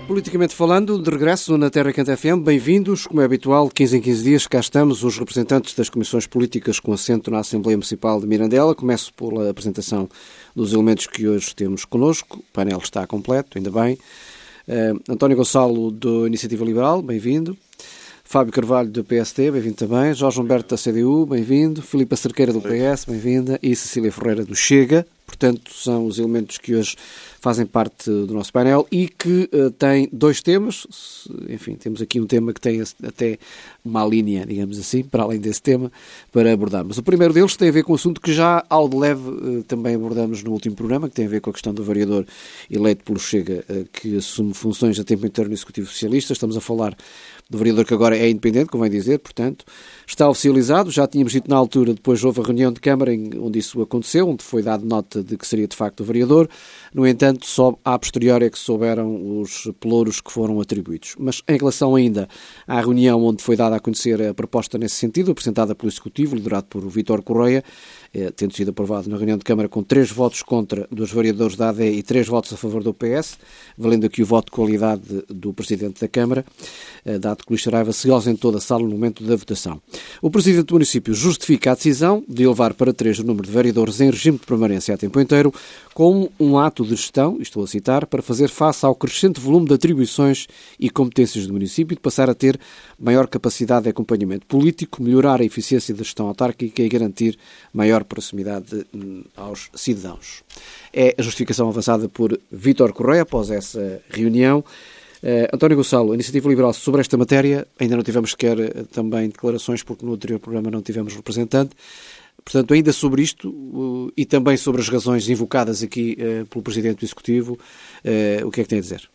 Politicamente falando, de regresso na Terra Canta FM, bem-vindos. Como é habitual, 15 em 15 dias, cá estamos os representantes das comissões políticas com assento na Assembleia Municipal de Mirandela. Começo pela apresentação dos elementos que hoje temos connosco. O painel está completo, ainda bem. António Gonçalo, do Iniciativa Liberal, bem-vindo. Fábio Carvalho, do PSD, bem-vindo também. Jorge Humberto, da CDU, bem-vindo. Filipa Cerqueira, do PS, bem-vinda. E Cecília Ferreira, do Chega. Portanto, são os elementos que hoje fazem parte do nosso painel e que têm dois temas. Enfim, temos aqui um tema que tem até uma linha, digamos assim, para além desse tema, para abordarmos. O primeiro deles tem a ver com um assunto que já, ao de leve, também abordamos no último programa, que tem a ver com a questão do vereador eleito pelo Chega, que assume funções a tempo inteiro no Executivo Socialista. Estamos a falar do vereador que agora é independente, convém dizer, portanto, está oficializado. Já tínhamos dito na altura, depois houve a reunião de Câmara onde isso aconteceu, onde foi dado nota de que seria de facto o vereador. No entanto, só a posteriori é que souberam os pelouros que foram atribuídos. Mas em relação ainda à reunião onde foi dada a conhecer a proposta nesse sentido, apresentada pelo Executivo, liderado por Vítor Correia, tendo sido aprovado na reunião de Câmara com 3 votos contra dos vereadores da AD e 3 votos a favor do PS, valendo aqui o voto de qualidade do Presidente da Câmara, dado que Luís Saraiva se ausentou da sala no momento da votação. O Presidente do município justifica a decisão de elevar para 3 o número de vereadores em regime de permanência a tempo inteiro como um ato de gestão, estou a citar, para fazer face ao crescente volume de atribuições e competências do município e de passar a ter maior capacidade de acompanhamento político, melhorar a eficiência da gestão autárquica e garantir maior proximidade aos cidadãos. É a justificação avançada por Vítor Correia após essa reunião. António Gonçalo, a Iniciativa Liberal, sobre esta matéria, ainda não tivemos sequer também declarações, porque no anterior programa não tivemos representante. Portanto, ainda sobre isto e também sobre as razões invocadas aqui pelo Presidente do Executivo, o que é que tem a dizer?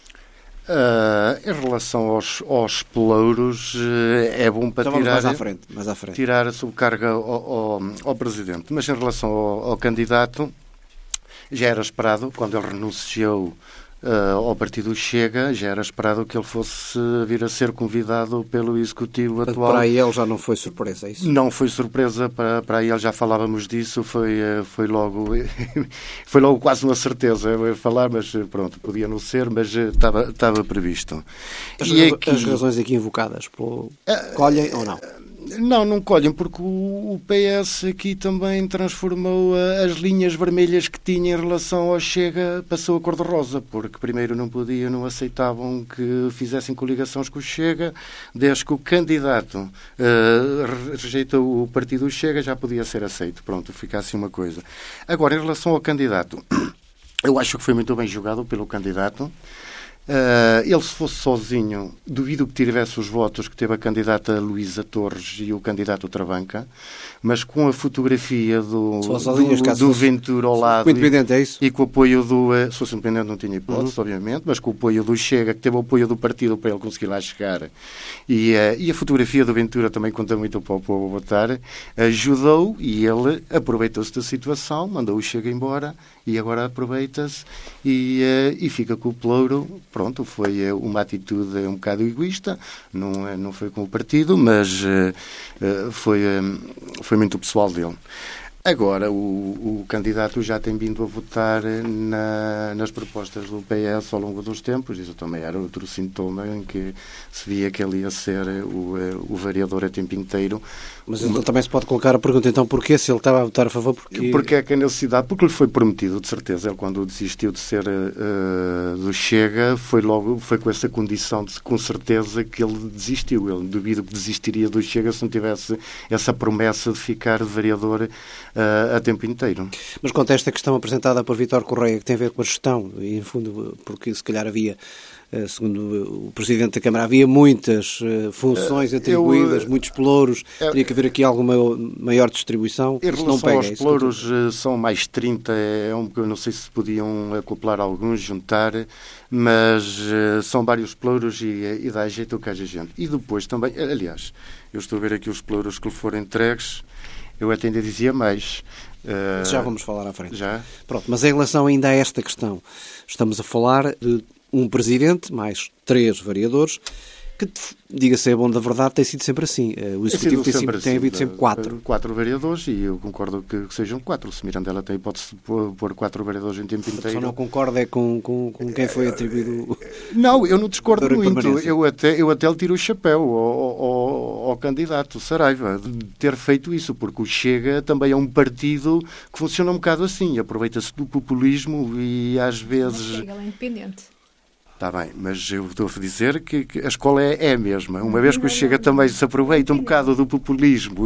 Em relação aos pelouros, é bom para mais à frente. Tirar a sobrecarga ao Presidente. Mas em relação ao candidato, já era esperado, quando ele renunciou ao partido Chega, já era esperado que ele fosse vir a ser convidado pelo Executivo atual. Para ele já não foi surpresa, é isso? Não foi surpresa, para ele já falávamos disso, foi logo quase uma certeza, eu ia falar, mas pronto, podia não ser, mas estava previsto. As razões aqui invocadas, colhem ou não? Não colhem, porque o PS aqui também transformou as linhas vermelhas que tinha em relação ao Chega, passou a cor-de-rosa, porque primeiro não aceitavam que fizessem coligações com o Chega, desde que o candidato rejeitou o partido Chega, já podia ser aceito. Pronto, fica assim uma coisa. Agora, em relação ao candidato, eu acho que foi muito bem jogado pelo candidato. Ele, se fosse sozinho, duvido que tivesse os votos que teve a candidata Luísa Torres e o candidato Travanca, mas com a fotografia do Ventura ao lado independente, é isso? E com o apoio se fosse independente não tinha hipótese, obviamente, mas com o apoio do Chega, que teve o apoio do partido para ele conseguir lá chegar, e a fotografia do Ventura também conta muito para o povo votar, ajudou, e ele aproveitou-se da situação, mandou o Chega embora e agora aproveita-se e fica com o pelouro. Pronto, foi uma atitude um bocado egoísta, não foi com o partido, mas foi muito pessoal dele. Agora, o candidato já tem vindo a votar nas propostas do PS ao longo dos tempos. Isso também era outro sintoma em que se via que ele ia ser o vereador a tempo inteiro. Mas ele também se pode colocar a pergunta, então, porquê? Se ele estava a votar a favor, porque é que a necessidade? Porque lhe foi prometido, de certeza. Ele, quando desistiu de ser do Chega, foi com essa condição, com certeza, que ele desistiu. Ele duvido que desistiria do Chega se não tivesse essa promessa de ficar de vereador a tempo inteiro. Mas quanto a esta questão apresentada por Vítor Correia, que tem a ver com a gestão, e em fundo, porque se calhar havia, segundo o Presidente da Câmara, havia muitas funções atribuídas, muitos pelouros, teria que haver aqui alguma maior distribuição. Em relação aos pelouros, são mais 30, eu não sei se podiam acoplar alguns, juntar, mas são vários pelouros e dá jeito que haja gente. E depois também, aliás, eu estou a ver aqui os pelouros que lhe foram entregues. Eu até ainda dizia mais. Já vamos falar à frente. Já? Pronto, mas em relação ainda a esta questão, estamos a falar de um presidente, mais 3 vereadores, que, diga-se a bom da verdade, tem sido sempre assim. O Executivo tem havido sempre 4. 4 vereadores, e eu concordo que sejam 4. Se Mirandela tem hipótese de pôr 4 vereadores em tempo inteiro... Só não concorda é com quem foi atribuído... Não, eu não discordo muito. Eu até lhe tiro o chapéu ao candidato Saraiva de ter feito isso, porque o Chega também é um partido que funciona um bocado assim, aproveita-se do populismo e às vezes... Chega, ele é independente. Está bem, mas eu estou a dizer que a escola é a mesma. Uma vez que o Chega também se aproveita um bocado do populismo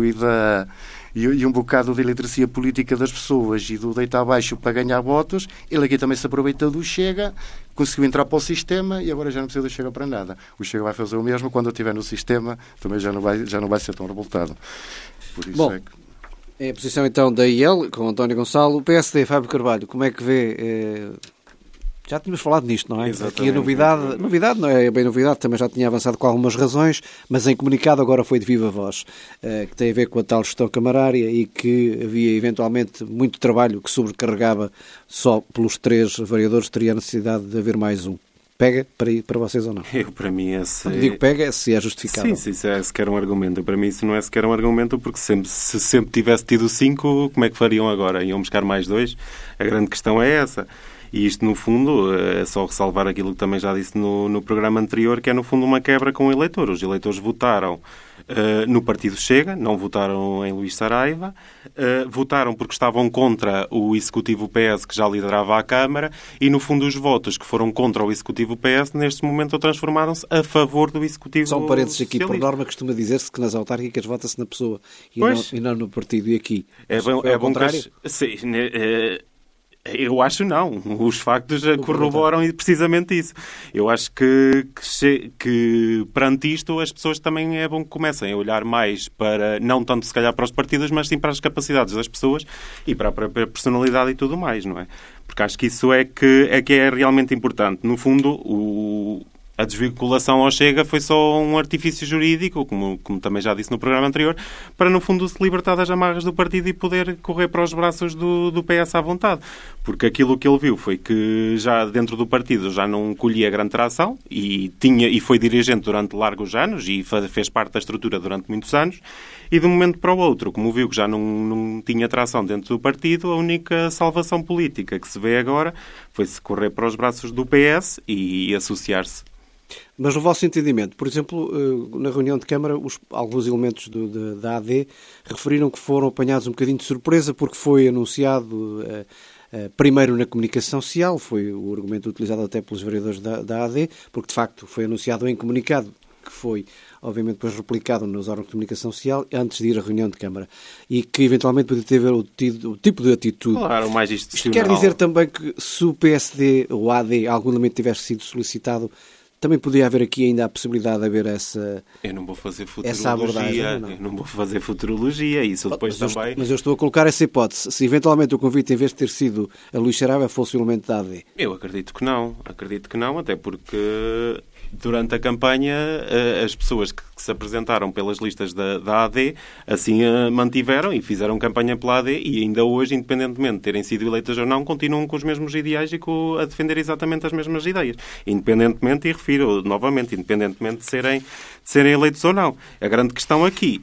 e um bocado da iliteracia política das pessoas e do deitar abaixo para ganhar votos, ele aqui também se aproveita do Chega, conseguiu entrar para o sistema e agora já não precisa do Chega para nada. O Chega vai fazer o mesmo, quando eu estiver no sistema também já não vai ser tão revoltado. Por isso é a posição então da IEL, com António Gonçalo. O PSD, Fábio Carvalho, como é que vê... Já tínhamos falado nisto, não é? Exatamente. Aqui a novidade não é bem novidade, também já tinha avançado com algumas razões, mas em comunicado agora foi de viva voz, que tem a ver com a tal gestão camarária e que havia eventualmente muito trabalho que sobrecarregava só pelos 3 vereadores, teria a necessidade de haver mais um. Pega para vocês ou não? Para mim esse... Digo pega se é justificável. Sim, se é sequer um argumento. Para mim isso não é sequer um argumento, porque se sempre tivesse tido 5, como é que fariam agora? Iam buscar mais 2? A grande questão é essa. E isto, no fundo, é só ressalvar aquilo que também já disse no programa anterior, que é, no fundo, uma quebra com o eleitor. Os eleitores votaram no Partido Chega, não votaram em Luís Saraiva, votaram porque estavam contra o Executivo PS, que já liderava a Câmara, e, no fundo, os votos que foram contra o Executivo PS, neste momento, transformaram-se a favor do Executivo Só um parênteses aqui, socialista. por norma, costuma dizer-se que nas autárquicas vota-se na pessoa e não no partido. E aqui? É bom que... Sim, eu acho não. Os factos corroboram precisamente isso. Eu acho que perante isto as pessoas também é bom que comecem a olhar mais para, não tanto se calhar para os partidos, mas sim para as capacidades das pessoas e para a própria personalidade e tudo mais, não é? Porque acho que isso é que é realmente importante. No fundo, a desvinculação ao Chega foi só um artifício jurídico, como também já disse no programa anterior, para, no fundo, se libertar das amarras do partido e poder correr para os braços do PS à vontade. Porque aquilo que ele viu foi que já dentro do partido já não colhia grande tração e foi dirigente durante largos anos e fez parte da estrutura durante muitos anos. E de um momento para o outro, como viu que já não tinha tração dentro do partido, a única salvação política que se vê agora foi-se correr para os braços do PS e associar-se. Mas no vosso entendimento, por exemplo, na reunião de Câmara, alguns elementos da AD referiram que foram apanhados um bocadinho de surpresa porque foi anunciado primeiro na comunicação social, foi o argumento utilizado até pelos vereadores da AD, porque de facto foi anunciado em comunicado, que foi obviamente depois replicado nos órgãos de comunicação social antes de ir à reunião de Câmara e que eventualmente podia ter tido o tipo de atitude. Claro, mais institucional. Isto quer dizer também que se o PSD ou a AD algum elemento tivesse sido solicitado, também podia haver aqui ainda a possibilidade de haver essa... Eu não vou fazer essa abordagem. Eu não vou fazer futurologia. Isso depois também... Mas eu estou a colocar essa hipótese. Se eventualmente o convite, em vez de ter sido a Luís Saraiva, fosse o elemento da AD. Eu acredito que não. Acredito que não, até porque durante a campanha as pessoas que se apresentaram pelas listas da AD assim mantiveram e fizeram campanha pela AD e ainda hoje, independentemente de terem sido eleitas ou não, continuam com os mesmos ideais e a defender exatamente as mesmas ideias. Independentemente, e refiro novamente, independentemente de serem eleitos ou não. A grande questão aqui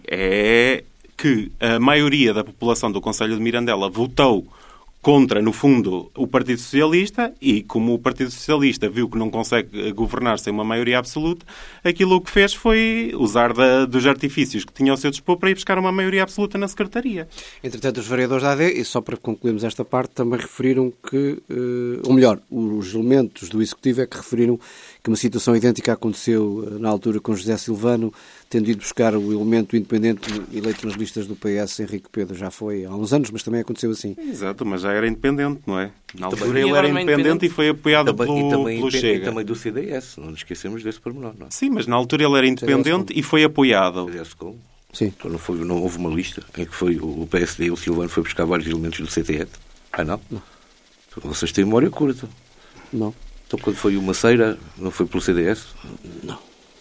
é que a maioria da população do Concelho de Mirandela votou contra, no fundo, o Partido Socialista e, como o Partido Socialista viu que não consegue governar sem uma maioria absoluta, aquilo que fez foi usar dos artifícios que tinha ao seu dispor para ir buscar uma maioria absoluta na Secretaria. Entretanto, os vereadores da AD, e só para concluirmos esta parte, também referiram que, ou melhor, os elementos do Executivo é que referiram que uma situação idêntica aconteceu na altura com José Silvano, tendo ido buscar o elemento independente eleito nas listas do PS, Henrique Pedro. Já foi há uns anos, mas também aconteceu assim. Exato, mas já era independente, não é? Na altura ele era independente e foi apoiado pelo Chega. E também do CDS, não nos esquecemos desse pormenor, não é? Sim, mas na altura ele era independente e foi apoiado. Sim. Então não houve uma lista em que foi o PSD e o Silvano foi buscar vários elementos do CTF? Ah, não? Não. Então, vocês têm memória curta. Não. Então quando foi o Maceira, não foi pelo CDS? Não.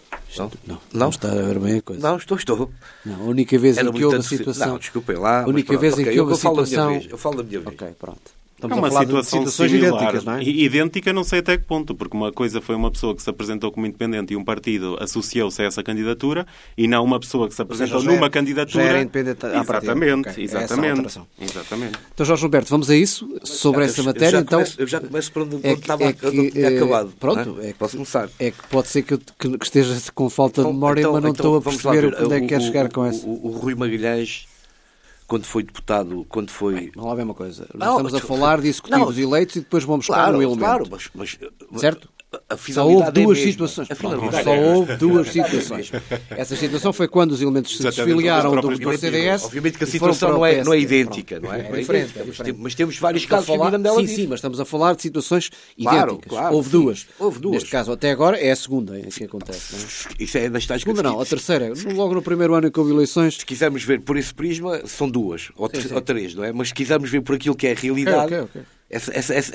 Não está a ver bem a coisa. Não, estou. Não, a única vez em que houve a situação... Não, desculpem lá. A única vez em que houve a situação... Eu falo da minha vez. Ok, pronto. Estamos é uma a falar situação de situações similar, idênticas, não é? Idêntica não sei até que ponto, porque uma coisa foi uma pessoa que se apresentou como independente e um partido associou-se a essa candidatura e não uma pessoa que se apresentou numa candidatura... Já era independente à partida. Exatamente, Okay. exatamente. Então, Jorge Roberto, vamos a isso, sobre essa matéria. Eu já começo por onde estava acabado. Pronto, posso começar. É que pode ser que esteja com falta de memória, mas não estou a perceber onde é que quer chegar com essa. O Rui Magalhães, quando foi deputado, não há a mesma coisa. Estamos a falar de executivos eleitos e depois vamos buscar um elemento. Claro, mas certo? Só houve duas situações. Só houve duas situações. Essa situação foi quando os elementos se desfiliaram do CDS. Obviamente que a situação não é idêntica, não é? É diferente. Mas temos vários casos que Mirandela disse. Sim, mas estamos a falar de situações idênticas. Claro, houve duas. Houve duas. Neste caso, até agora, é a segunda em que acontece. Não é? Isso é das tais segunda não, a terceira. Logo no primeiro ano em que houve eleições... Se quisermos ver por esse prisma, são duas ou três, não é? Mas se quisermos ver por aquilo que é a realidade... Okay. Essa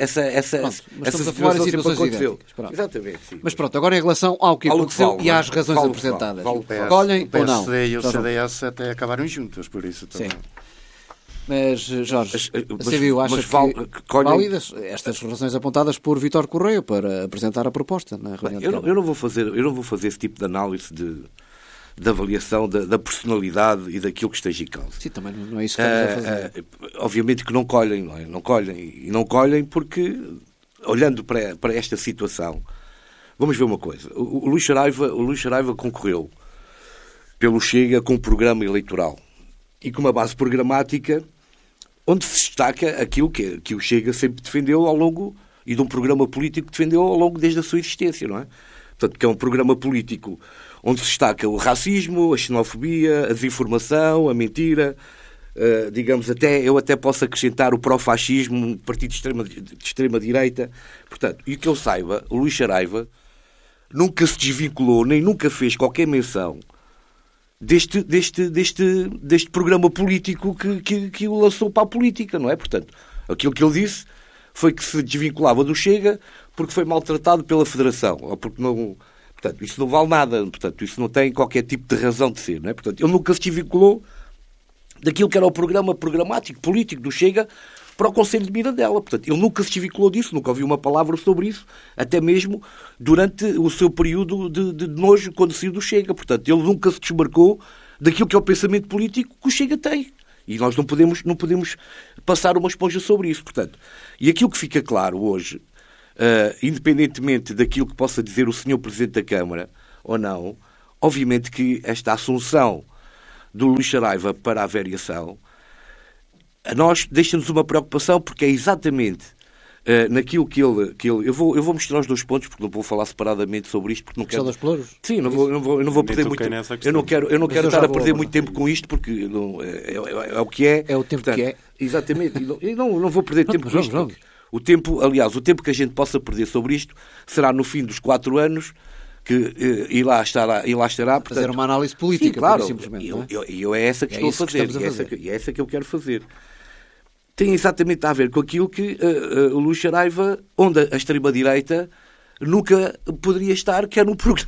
mas estamos a falar de situações idênticas. Exatamente, sim. Mas pronto, agora em relação ao que aconteceu e às razões apresentadas. Colhem ou não? O PSD e o CDS até acabaram juntos, por isso também. Sim. Mas, Jorge, a CDU acha que válidas estas razões apontadas por Vítor Correia para apresentar a proposta na reunião de Câmara? Eu não vou fazer esse tipo de análise de avaliação da personalidade e daquilo que esteja em causa. Sim, também não é isso que estamos a fazer. Obviamente que não colhem, não é? Não colhem porque, olhando para esta situação, vamos ver uma coisa. O Luís Saraiva concorreu pelo Chega com um programa eleitoral e com uma base programática onde se destaca aquilo que o Chega sempre defendeu ao longo, e de um programa político que defendeu ao longo desde a sua existência, não é? Portanto, que é um programa político onde se destaca o racismo, a xenofobia, a desinformação, a mentira, eu até posso acrescentar o pró-fascismo, um partido de extrema-direita. Portanto, e que eu saiba, o Luís Saraiva nunca se desvinculou, nem nunca fez qualquer menção deste programa político que o lançou para a política, não é? Portanto, aquilo que ele disse foi que se desvinculava do Chega porque foi maltratado pela Federação, ou porque não... Portanto, isso não vale nada, portanto, isso não tem qualquer tipo de razão de ser, não é? Portanto, ele nunca se desvinculou daquilo que era o programa programático, político do Chega para o Conselho de Mirandela. Portanto, ele nunca se desvinculou disso, nunca ouviu uma palavra sobre isso, até mesmo durante o seu período de nojo quando saiu do Chega. Portanto, ele nunca se desmarcou daquilo que é o pensamento político que o Chega tem. E nós não podemos passar uma esponja sobre isso. Portanto, e aquilo que fica claro hoje, independentemente daquilo que possa dizer o Sr. Presidente da Câmara ou não, obviamente que esta assunção do Luís Saraiva para a variação a nós deixa-nos uma preocupação, porque é exatamente naquilo que ele... Eu vou mostrar os dois pontos, porque não vou falar separadamente sobre isto, porque não quero... Dos pluros? Sim, eu não vou perder muito tempo. Eu não quero estar a perder muito tempo com isto, porque é o que é. É o tempo, portanto, que é. Exatamente. E não vou perder tempo com isto. O tempo que a gente possa perder sobre isto será no fim dos 4 anos, e lá estará. Portanto, fazer uma análise política, sim, claro, simplesmente. É essa que estou a fazer. E é essa que eu quero fazer. Tem exatamente a ver com aquilo que o Luís Saraiva, onde a extrema-direita nunca poderia estar, que é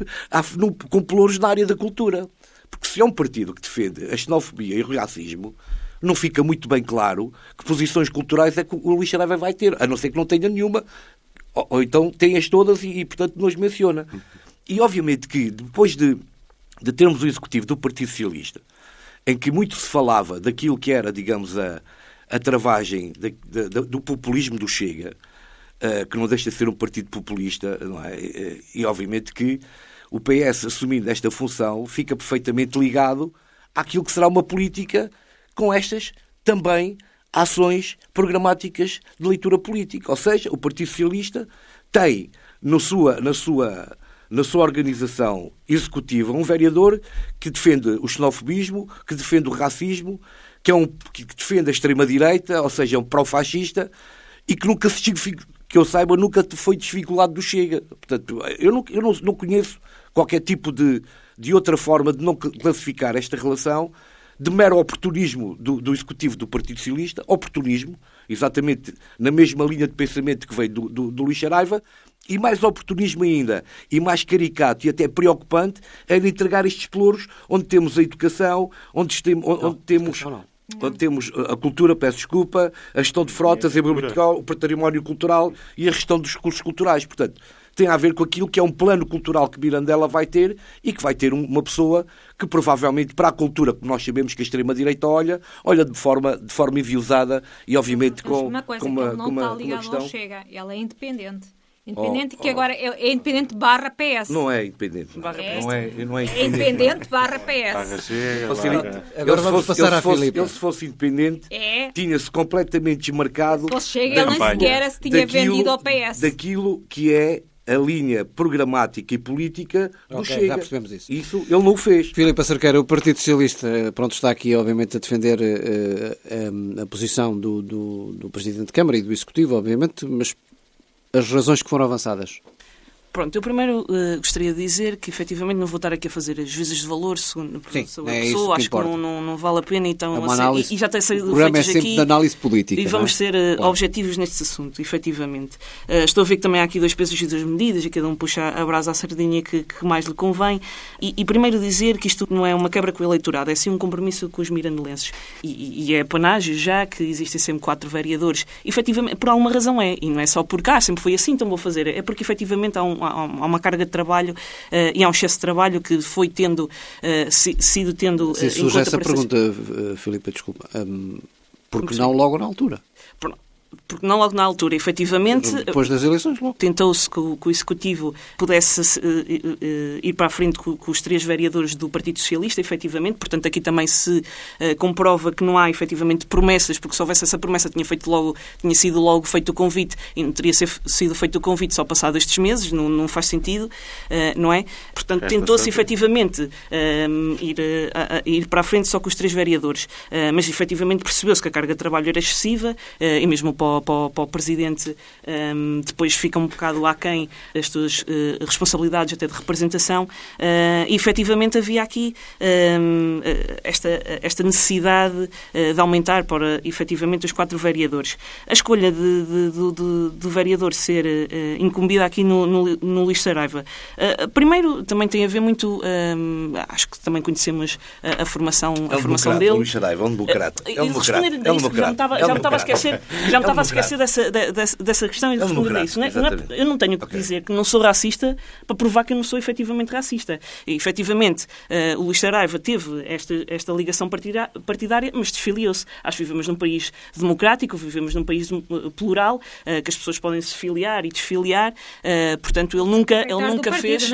com pelouros na área da cultura. Porque se é um partido que defende a xenofobia e o racismo, não fica muito bem claro que posições culturais é que o Luís Saraiva vai ter, a não ser que não tenha nenhuma, ou então tem-as todas e, portanto, não as menciona. E, obviamente, que depois de termos o executivo do Partido Socialista, em que muito se falava daquilo que era, digamos, a travagem do populismo do Chega, que não deixa de ser um partido populista, não é? E, obviamente, que o PS, assumindo esta função, fica perfeitamente ligado àquilo que será uma política com estas também ações programáticas de leitura política. Ou seja, o Partido Socialista tem na sua organização executiva um vereador que defende o xenofobismo, que defende o racismo, que defende a extrema-direita, ou seja, é um pró-fascista, e que nunca que eu saiba, nunca foi desvinculado do Chega. Portanto, eu não conheço qualquer tipo de outra forma de não classificar esta relação de mero oportunismo do executivo do Partido Socialista, oportunismo, exatamente na mesma linha de pensamento que veio do Luís Saraiva, e mais oportunismo ainda, e mais caricato e até preocupante, é de entregar estes pelouros onde temos a educação, onde temos... Onde temos a cultura, peço desculpa, a gestão de frotas, o património cultural e a gestão dos recursos culturais. Portanto, tem a ver com aquilo que é um plano cultural que Mirandela vai ter e que vai ter uma pessoa que provavelmente para a cultura, que nós sabemos que a extrema-direita olha de forma enviosada e obviamente com uma coisa, que ele não está ligado ao Chega, ela é independente. Independente que agora é independente barra PS. Não é independente. É independente barra PS. Agora vamos passar à Filipe. Ele se fosse independente, tinha-se completamente desmarcado se Chega, ele nem sequer se tinha vendido ao PS. Daquilo que é a linha programática e política do Chega. Já percebemos isso. Isso ele não o fez. Filipe Acerqueira, o Partido Socialista está aqui, obviamente, a defender a posição do Presidente de Câmara e do Executivo, obviamente, mas as razões que foram avançadas. Pronto, eu primeiro gostaria de dizer que efetivamente não vou estar aqui a fazer juízes de valor sobre a pessoa, acho que não vale a pena, então, e já tem sido o programa feitos é sempre aqui, de análise política. E vamos ser objetivos neste assunto, efetivamente. Estou a ver que também há aqui 2 pesos e 2 medidas, e cada um puxa a brasa à sardinha que mais lhe convém. E primeiro dizer que isto não é uma quebra com o eleitorado, é sim um compromisso com os mirandelenses. E é panágio já que existem sempre 4 vereadores. Efetivamente, por alguma razão é, e não é só porque sempre foi assim, então vou fazer. É porque efetivamente há uma carga de trabalho e há um excesso de trabalho que foi sido tendo em surge conta essa pergunta, Filipe, desculpa. Porque não logo na altura? Porque não logo na altura, efetivamente... Depois das eleições, logo. Tentou-se que o Executivo pudesse ir para a frente com os 3 vereadores do Partido Socialista, efetivamente. Portanto, aqui também se comprova que não há, efetivamente, promessas, porque se houvesse essa promessa tinha sido logo feito o convite e não teria sido feito o convite só passado estes meses, não faz sentido, não é? Portanto, tentou-se, efetivamente, ir para a frente só com os 3 vereadores. Mas, efetivamente, percebeu-se que a carga de trabalho era excessiva e mesmo para o Presidente depois fica um bocado aquém as suas responsabilidades até de representação e efetivamente havia aqui esta necessidade de aumentar para efetivamente os 4 vereadores. A escolha do vereador ser incumbida aqui no Luís Saraiva primeiro também tem a ver muito acho que também conhecemos a formação dele. Luís Saraiva é um democrata. Já me estava a esquecer dessa questão e de responder a isso. Eu não tenho que dizer que não sou racista para provar que eu não sou efetivamente racista. E, efetivamente, o Luís Saraiva teve esta ligação partidária, mas desfiliou-se. Acho que vivemos num país democrático, vivemos num país plural, que as pessoas podem se filiar e desfiliar. Portanto, ele nunca fez...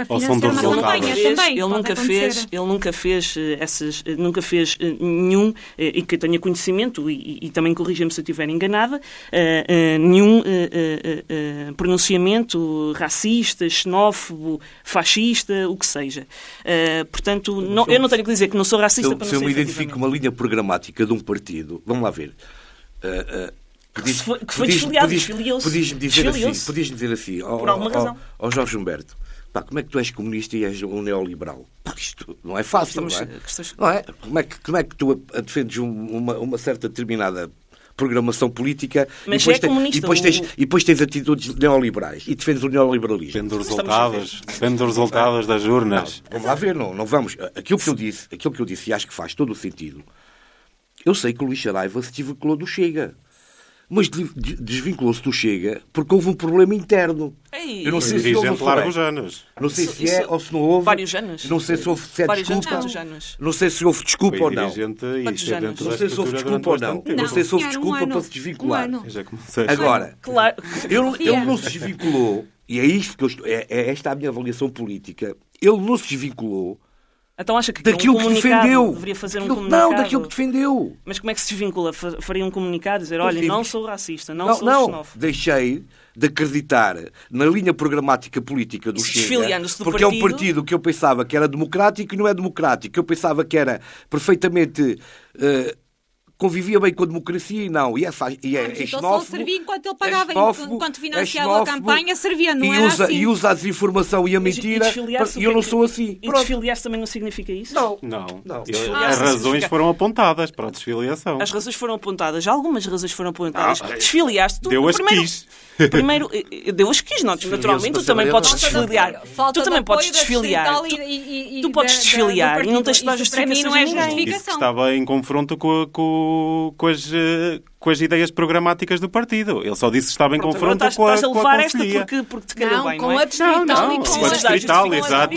Ele nunca fez nenhum, e que eu tenha conhecimento, e também corrija-me se eu estiver enganada, nenhum pronunciamento racista, xenófobo, fascista, o que seja. Portanto, eu não tenho que dizer que não sou racista para não ser. Se eu me identifico uma linha programática de um partido, vamos lá ver. Que foi desfiliado, Podias-me dizer assim, por alguma razão. Ao Jorge Humberto, como é que tu és comunista e és um neoliberal? Isto não é fácil, não é? Como é que tu defendes uma certa determinada programação política e depois tens atitudes neoliberais e defendes o neoliberalismo? Depende dos resultados das urnas. Não, vamos lá ver, não vamos. Aquilo que eu disse e acho que faz todo o sentido. Eu sei que o Luís Saraiva se desvinculou do Chega. Mas desvinculou-se do Chega porque houve um problema interno. Eu não sei se houve largos anos. Não sei se é ou se não houve. Vários anos. Não sei se houve desculpa. Não sei se houve desculpa ou não. Não sei se houve desculpa ou não. Não sei se houve desculpa para se desvincular. Agora, ele não se desvinculou, e é isto que esta a minha avaliação política. Ele não se desvinculou. Então acha que daquilo que defendeu. Deveria fazer um comunicado? Não, daquilo que defendeu. Mas como é que se desvincula? Faria um comunicado, dizer, olha, não sou racista, não sou xenófobo. Deixei de acreditar na linha programática política do Chega, porque é um partido que eu pensava que era democrático e não é democrático. Eu pensava que era perfeitamente convivia bem com a democracia e não. E é então só servia enquanto ele pagava, enquanto financiava a campanha, servia, não era assim. E usa a desinformação e a mentira, e eu não sou assim. E desfiliar-se também não significa isso? Não. As razões foram apontadas para a desfiliação. As razões foram apontadas, algumas razões foram apontadas. Desfiliaste. Deu as que quis. Primeiro, deu as que quis, naturalmente, tu também podes desfiliar. Tu também podes desfiliar. Tu podes desfiliar e não tens de dar justificação a ninguém. Isso estava em confronto com as ideias programáticas do partido. Ele só disse que estava em confronto com a Estás a levar esta porque te calhou bem, não é? Com a distrital e com a distrital, exato.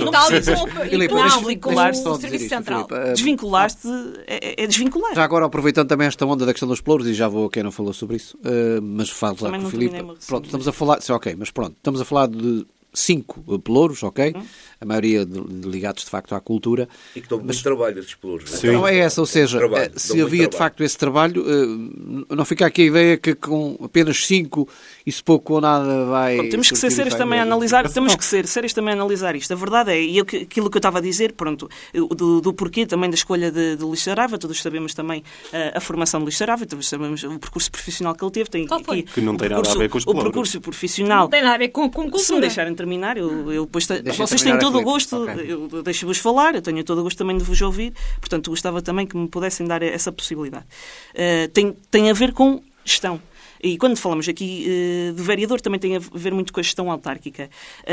Com o Serviço Central. Desvinculaste é desvincular. Já agora, aproveitando também esta onda da questão dos pelouros, e já vou a quem não falou sobre isso, mas falo lá com o Filipe. Pronto, estamos a falar... Ok, mas pronto, estamos a falar de 5 pelouros, ok? A maioria ligados, de facto, à cultura. E que dão muito trabalho esses pelouros. Não é essa, ou seja, se havia, de facto, esse trabalho, não fica aqui a ideia que com apenas 5 isso pouco ou nada vai... Pronto, temos que ser sérios também a analisar, temos que ser sérios também a analisar isto. A verdade é, e aquilo que eu estava a dizer, pronto, do porquê também da escolha de Luís Saraiva, todos sabemos também a formação de Luís Saraiva, todos sabemos o percurso profissional que ele teve. Que não tem nada a ver com os pelouros. O percurso profissional... Não tem nada a ver com cultura. Se me deixarem terminar, eu depois... Vocês têm todo o gosto, eu deixo-vos falar, eu tenho todo o gosto também de vos ouvir, portanto gostava também que me pudessem dar essa possibilidade. Tem a ver com gestão. E quando falamos aqui de vereador, também tem a ver muito com a gestão autárquica.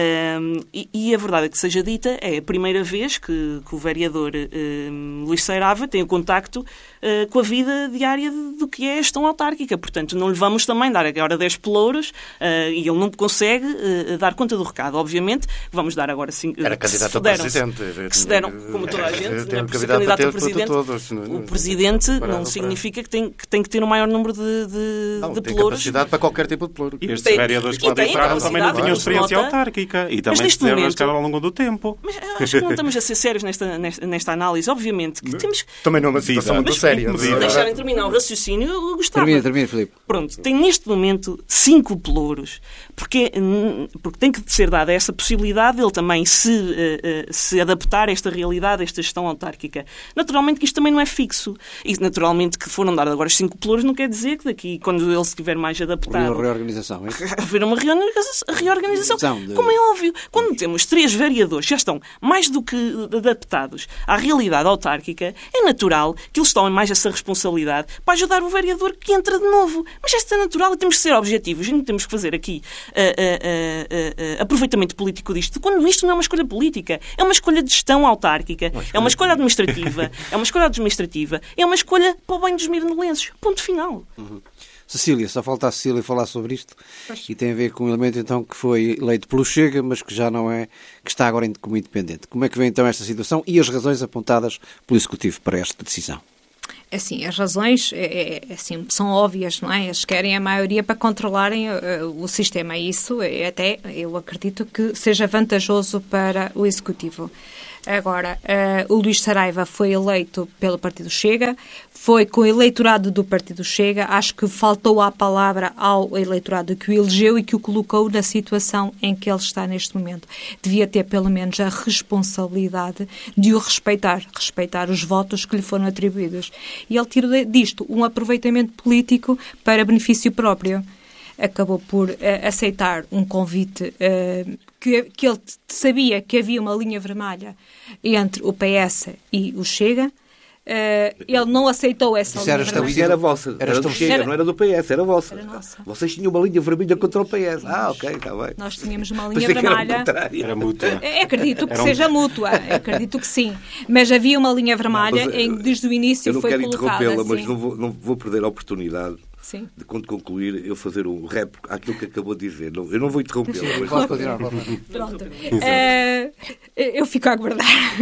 E a verdade é que seja dita, é a primeira vez que o vereador Luís Saraiva tem o contacto com a vida diária do que é a gestão autárquica. Portanto, não lhe vamos também dar agora 10 pelouros e ele não consegue dar conta do recado. Obviamente, vamos dar agora 5... Era candidato a presidente. Que se deram, como toda a gente, não é por ser candidato a presidente. O presidente não significa que tem que ter um maior número de pelouros. Capacidade para qualquer tipo de pelouro. E estes vereadores que lá entraram também não tinham experiência autárquica e também se desenrascaram ao longo do tempo. Mas acho que não estamos a ser sérios nesta análise. Obviamente que temos... Também não é uma situação muito séria. Deixarem terminar o raciocínio, eu gostava. Termina, Filipe. Pronto, tem neste momento 5 pelouros, porque tem que ser dada essa possibilidade de ele também se adaptar a esta realidade, a esta gestão autárquica. Naturalmente que isto também não é fixo. E naturalmente que foram dados agora os 5 pelouros não quer dizer que daqui, quando ele se estiver mais adaptado... Uma reorganização, é? Haver uma reorganização. Como é óbvio, quando temos 3 vereadores que já estão mais do que adaptados à realidade autárquica, é natural que eles tomem mais essa responsabilidade para ajudar o vereador que entra de novo. Mas isto é natural e temos que ser objetivos. E não temos que fazer aqui aproveitamento político disto. Quando isto não é uma escolha política, é uma escolha de gestão autárquica, é uma escolha administrativa, é uma escolha para o bem dos mirandênses. Ponto final. Cecília, só falta a Cecília falar sobre isto. E tem a ver com um elemento então que foi eleito pelo Chega, mas que já não é, que está agora como independente. Como é que vem então esta situação e as razões apontadas pelo Executivo para esta decisão? Assim, as razões assim, são óbvias, não é? Eles querem a maioria para controlarem o sistema. Isso até eu acredito que seja vantajoso para o Executivo. Agora, o Luís Saraiva foi eleito pelo Partido Chega, foi com o eleitorado do Partido Chega, acho que faltou a palavra ao eleitorado que o elegeu e que o colocou na situação em que ele está neste momento. Devia ter pelo menos a responsabilidade de o respeitar os votos que lhe foram atribuídos. E ele tirou disto um aproveitamento político para benefício próprio. Acabou por aceitar um convite que ele sabia que havia uma linha vermelha entre o PS e o Chega. Ele não aceitou essa linha vermelha. Esta linha era vossa, era do Chega, não era do PS, era vossa. Era nossa. Vocês tinham uma linha vermelha contra o PS. Ok, está bem. Nós tínhamos uma linha vermelha. Era mútua. Acredito que seja mútua, acredito que sim. Mas havia uma linha vermelha desde o início foi colocada. Eu não quero interrompê-la, mas não vou perder a oportunidade. Sim. De quando concluir, eu fazer um rap àquilo que acabou de dizer. Eu não vou interrompê-la. Mas... Posso continuar? Pronto. Eu fico a aguardar.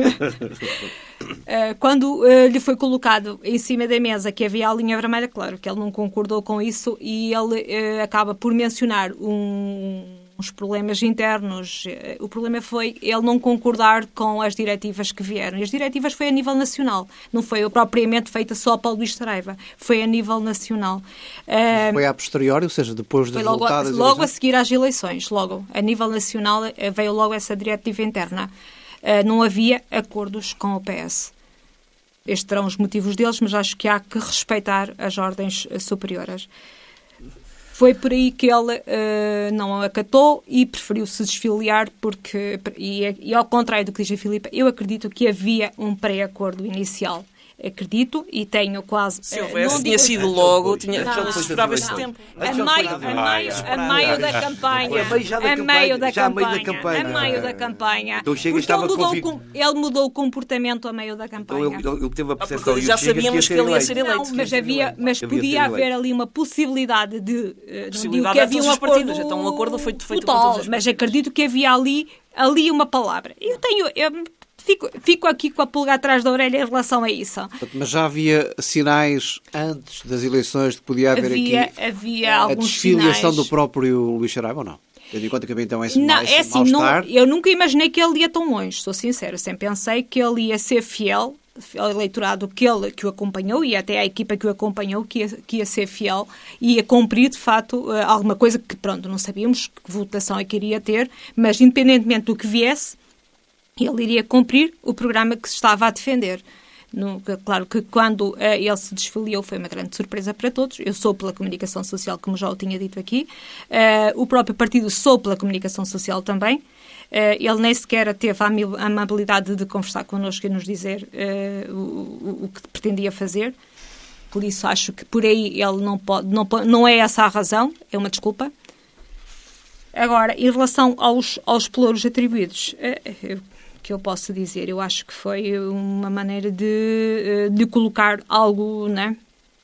Quando lhe foi colocado em cima da mesa que havia a linha vermelha, claro que ele não concordou com isso e ele acaba por mencionar uns problemas internos. O problema foi ele não concordar com as diretivas que vieram. E as diretivas foi a nível nacional. Não foi propriamente feita só para o Luís Saraiva. Foi a nível nacional. Foi a posteriori, ou seja, depois dos resultados... Logo a seguir às eleições. Logo, a nível nacional, veio logo essa diretiva interna. Não havia acordos com o PS. Estes terão os motivos deles, mas acho que há que respeitar as ordens superiores. Foi por aí que ele não acatou e preferiu se desfiliar porque, e ao contrário do que diz a Filipa, eu acredito que havia um pré-acordo inicial. Acredito e tenho quase... Se houvesse, tinha sido logo, já se esperava este tempo. A meio da campanha. A meio da campanha. Então, porque ele mudou o comportamento a meio da campanha. Então, ele teve a percepção já sabíamos que ele ia ser eleito. Não, mas podia haver ali uma possibilidade de... Possibilidade que havia um acordo. Então um acordo foi feito total, com todos os... mas acredito que havia ali uma palavra. Fico aqui com a pulga atrás da orelha em relação a isso. Mas já havia sinais antes das eleições de que podia haver havia a desfiliação do próprio Luís Saraiva ou não? Tendo em conta que havia então esse mal-estar. Eu nunca imaginei que ele ia tão longe, sou sincero. Sempre pensei que ele ia ser fiel ao eleitorado que o acompanhou e até à equipa que o acompanhou, que ia ser fiel e ia cumprir, de facto, alguma coisa que, pronto, não sabíamos que votação é que iria ter, mas independentemente do que viesse, ele iria cumprir o programa que se estava a defender. Claro que quando ele se desfiliou foi uma grande surpresa para todos. Eu sou pela comunicação social, como já o tinha dito aqui. O próprio partido sou pela comunicação social também. Ele nem sequer teve a amabilidade de conversar connosco e nos dizer o que pretendia fazer. Por isso acho que por aí ele não é essa a razão, é uma desculpa. Agora, em relação aos pelouros atribuídos, que eu posso dizer, eu acho que foi uma maneira de colocar algo, né,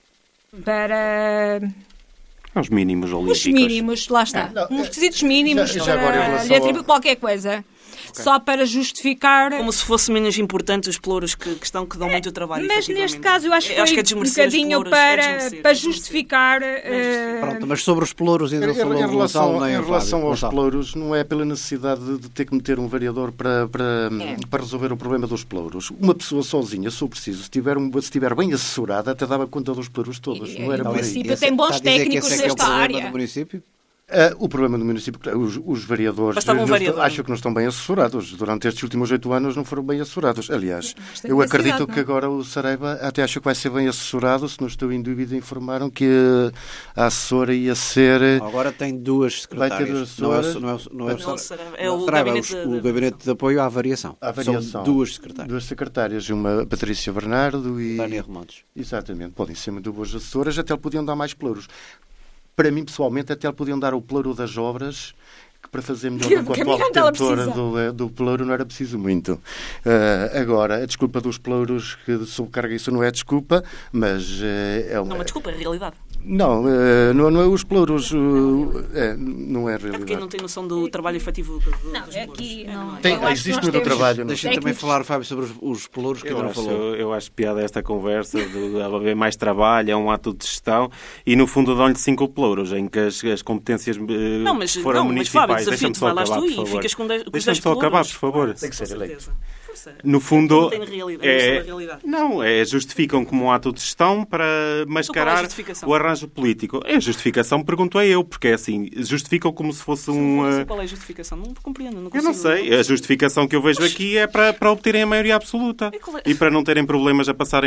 para... Os mínimos olímpicos. Os mínimos, lá está. Uns requisitos mínimos já para lhe atribuir qualquer coisa. Okay. Só para justificar... Como se fosse menos importante os pelouros que dão muito trabalho. Mas neste caso eu acho que foi um bocadinho para justificar... Pronto, mas sobre os pelouros ainda falou em relação aos pelouros, não é pela necessidade de ter que meter um vereador para resolver o problema dos pelouros. Uma pessoa sozinha, se for preciso, se estiver bem assessorada, até dava conta dos pelouros todos. Não era o município tem bons técnicos nesta área. Do município? O problema do município, os vereadores acho que não estão bem assessorados. Durante estes últimos 8 anos não foram bem assessorados. Aliás, eu acredito que agora o Saraiva até acho que vai ser bem assessorado. Se não estou em dúvida, informaram que a assessora ia ser... Agora tem 2 secretárias. Vai ter 2 assessoras. Não é o gabinete de apoio à variação. São 2 secretárias. 2 secretárias, uma Patrícia Bernardo e... Tânia Remontes. Exatamente. Podem ser muito boas assessoras, até lhe podiam dar mais pelouros. Para mim, pessoalmente, até lhe podiam dar o pelouro das obras, que para fazer melhor do que a atual detentora do pelouro não era preciso muito. Agora, a desculpa dos pelouros que sobrecarga, isso não é desculpa, mas é uma... Não é uma desculpa, é realidade. Não é os pelouros, não é realidade. É porque não tem noção do trabalho efetivo dos aqui não. Existe no trabalho. Deixa-me também falar, Fábio, sobre os pelouros que ainda não falou. Eu acho piada esta conversa de haver mais trabalho, é um ato de gestão e no fundo dão-lhe 5 pelouros em que as competências foram municipais. Deixa-me só acabar, por favor. Deixa-me só acabar, por favor. Tem que ser eleito. No fundo, não justificam como um ato de gestão para mascarar o arranjo político. É a justificação, pergunto eu, porque é assim, justificam como se fosse Qual é a justificação? Não compreendo. Eu não sei. A justificação que eu vejo aqui é para obterem a maioria absoluta e para não terem problemas a passarem